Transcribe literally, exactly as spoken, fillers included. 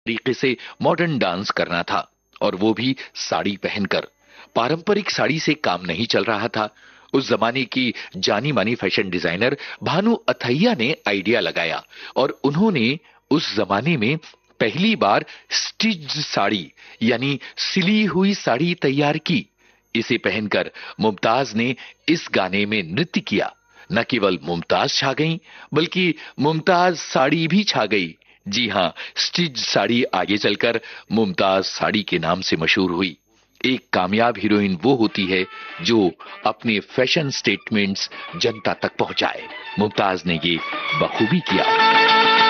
तरीके से modern dance करना था, और वो भी साड़ी पहनकर। पारंपरिक साड़ी से काम नहीं चल रहा था। उस जमाने की जानी मानी फैशन डिजाइनर भानु अथैया ने आइडिया लगाया, और उन्होंने उस जमाने में पहली बार स्टिच्ड साड़ी यानी सिली हुई साड़ी तैयार की। इसे पहनकर मुमताज ने इस गाने में नृत्य किया। न केवल मुमताज छा गईं, बल्कि मुमताज साड़ी भी छा गई। जी हां, स्टिच साड़ी आगे चलकर मुमताज साड़ी के नाम से मशहूर हुई। एक कामयाब हीरोइन वो होती है जो अपने फैशन स्टेटमेंट्स जनता तक पहुंचाए। मुमताज ने ये बखूबी किया।